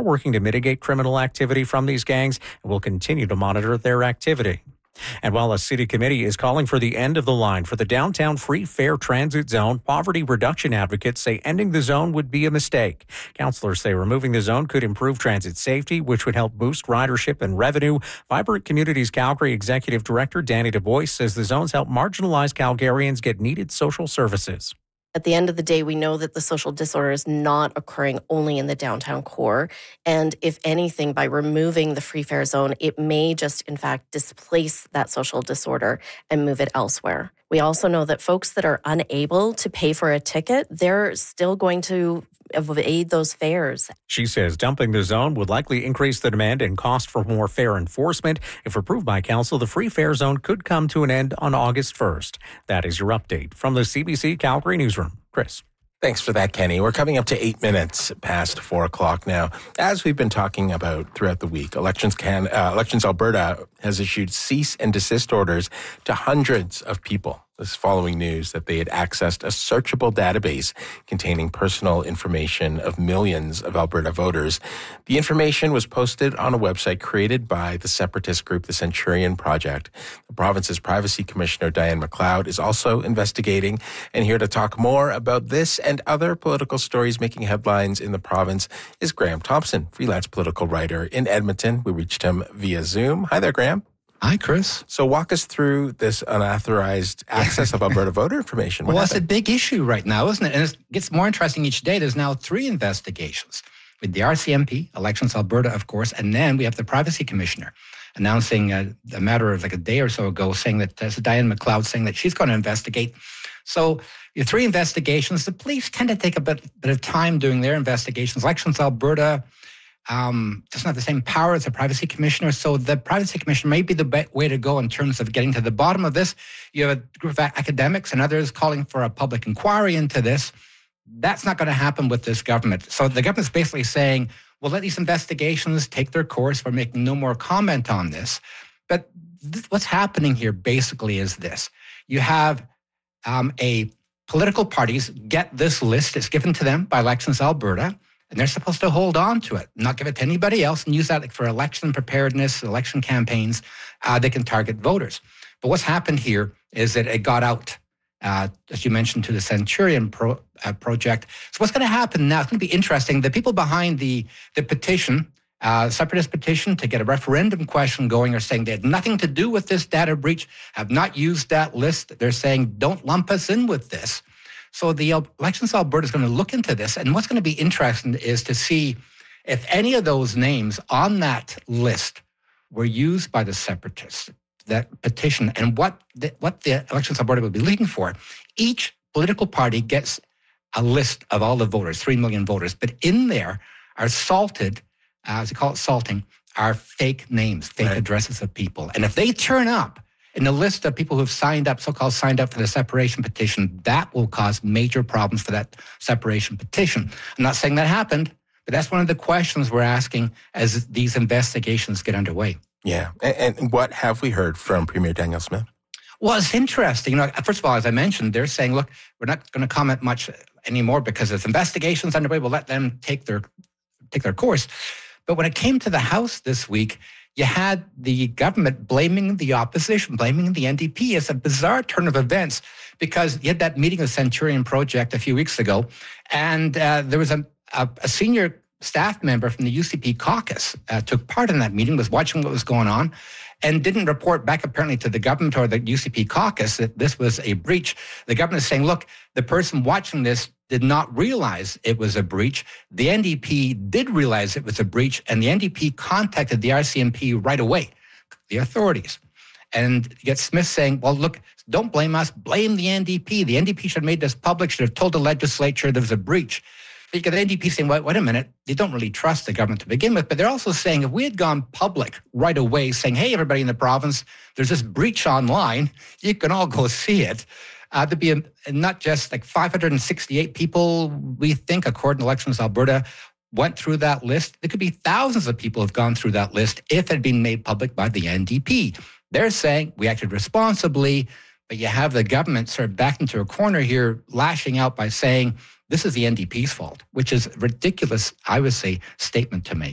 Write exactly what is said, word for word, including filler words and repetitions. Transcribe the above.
working to mitigate criminal activity from these gangs and will continue to monitor their activity. And while a city committee is calling for the end of the line for the downtown free fare transit zone, poverty reduction advocates say ending the zone would be a mistake. Councillors say removing the zone could improve transit safety, which would help boost ridership and revenue. Vibrant Communities Calgary Executive Director Danny DuBois says the zones help marginalized Calgarians get needed social services. At the end of the day, we know that the social disorder is not occurring only in the downtown core. And if anything, by removing the free fare zone, it may just, in fact, displace that social disorder and move it elsewhere. We also know that folks that are unable to pay for a ticket, they're still going to evade those fares. She says dumping the zone would likely increase the demand and cost for more fare enforcement. If approved by council, the free fare zone could come to an end on August first. That is your update from the C B C Calgary Newsroom. Chris. Thanks for that, Kenny. We're coming up to eight minutes past four o'clock now. As we've been talking about throughout the week, Elections Can uh, Elections Alberta has issued cease and desist orders to hundreds of people. This is following news that they had accessed a searchable database containing personal information of millions of Alberta voters. The information was posted on a website created by the separatist group, the Centurion Project. The province's Privacy Commissioner, Diane McLeod, is also investigating. And here to talk more about this and other political stories making headlines in the province is Graham Thompson, freelance political writer in Edmonton. We reached him via Zoom. Hi there, Graham. Hi, Chris. So walk us through this unauthorized access of Alberta voter information. What well, happened? It's a big issue right now, isn't it? And it gets more interesting each day. There's now three investigations with the R C M P, Elections Alberta, of course, and then we have the Privacy Commissioner announcing a, a matter of like a day or so ago saying that, uh, Diane McLeod saying that she's going to investigate. So your three investigations, the police tend to take a bit, bit of time doing their investigations. Elections Alberta Um, doesn't have the same power as the Privacy Commissioner. So the Privacy Commissioner may be the be- way to go in terms of getting to the bottom of this. You have a group of academics and others calling for a public inquiry into this. That's not going to happen with this government. So the government's basically saying, well, let these investigations take their course. We're making no more comment on this. But th- what's happening here basically is this. You have um, a political parties get this list. It's given to them by Elections Alberta. And they're supposed to hold on to it, not give it to anybody else, and use that for election preparedness, election campaigns. Uh, they can target voters. But what's happened here is that it got out, uh, as you mentioned, to the Centurion Pro, uh, Project. So what's going to happen now, it's going to be interesting. The people behind the, the petition, uh, separatist petition to get a referendum question going are saying they had nothing to do with this data breach, have not used that list. They're saying, don't lump us in with this. So the Elections Alberta is going to look into this. And what's going to be interesting is to see if any of those names on that list were used by the separatists, that petition, and what the, what the Elections Alberta would be looking for. Each political party gets a list of all the voters, three million voters. But in there are salted, uh, as they call it salting, are fake names, fake right. addresses of people. And if they turn up in the list of people who've signed up, so-called signed up for the separation petition, that will cause major problems for that separation petition. I'm not saying that happened, but that's one of the questions we're asking as these investigations get underway. Yeah. And, and what have we heard from Premier Danielle Smith? Well, it's interesting. You know, first of all, as I mentioned, they're saying, look, we're not going to comment much anymore because if investigations underway, we'll let them take their take their course. But when it came to the House this week, you had the government blaming the opposition, blaming the N D P. It's a bizarre turn of events because you had that meeting of the Centurion Project a few weeks ago, and uh, there was a, a, a senior staff member from the U C P caucus uh, took part in that meeting, was watching what was going on, and didn't report back apparently to the government or the U C P caucus that this was a breach. The government is saying, look, the person watching this did not realize it was a breach. The N D P did realize it was a breach, and the N D P contacted the R C M P right away, the authorities. And you get Smith saying, well, look, don't blame us, blame the N D P. The N D P should have made this public, should have told the legislature there was a breach. But you get the N D P saying, wait, wait a minute, they don't really trust the government to begin with, but they're also saying if we had gone public right away saying, hey, everybody in the province, there's this breach online, you can all go see it. Uh, there'd be a, not just like five hundred sixty-eight people, we think, according to Elections Alberta, went through that list. There could be thousands of people who have gone through that list if it had been made public by the N D P. They're saying we acted responsibly, but you have the government sort of backed into a corner here, lashing out by saying this is the N D P's fault, which is a ridiculous, I would say, statement to make.